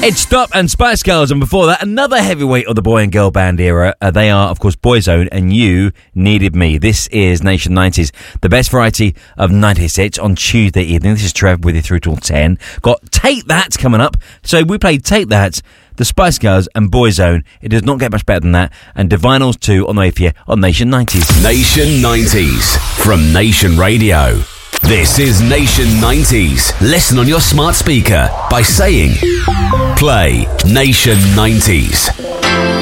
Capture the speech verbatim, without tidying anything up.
It's Stop and Spice Girls, and before that, another heavyweight of the boy and girl band era. Uh, they are, of course, Boyzone and You Needed Me. This is Nation nineties, the best variety of nineties hits on Tuesday evening. This is Trev with you through till ten. Got Take That coming up. So we played Take That, the Spice Girls and Boyzone. It does not get much better than that. And Divinals two on the way for you on Nation nineties. Nation nineties from Nation Radio. This is Nation nineties. Listen on your smart speaker by saying, play Nation nineties.